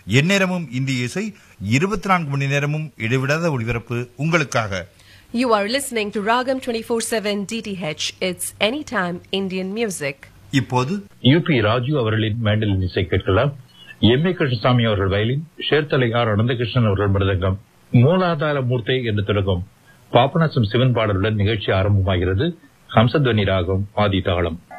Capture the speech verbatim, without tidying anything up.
எந்நேரமும் இந்திய இசை, இருபத்தி நான்கு மணி நேரமும் இடைவிடாத ஒளிபரப்பு உங்களுக்காக. You are listening to Ragam twenty-four seven D T H. It's anytime Indian music. இப்போது யூபி ராஜு அவர்களின் மேண்டலின் இசை கேட்கலாம். எம் ஏ கிருஷ்ணசாமி அவர்கள் வயலின், சேர்த்தலை ஆர் அனந்தகிருஷ்ணன் அவர்கள் மிருதங்கம். மூலாதார மூர்த்தை என்று தொடங்கும் பாபநாசம் சிவன் பாடலுடன் நிகழ்ச்சி ஆரம்பமாகிறது. ஹம்சத்வனி ராகம் ஆதி தாளம்.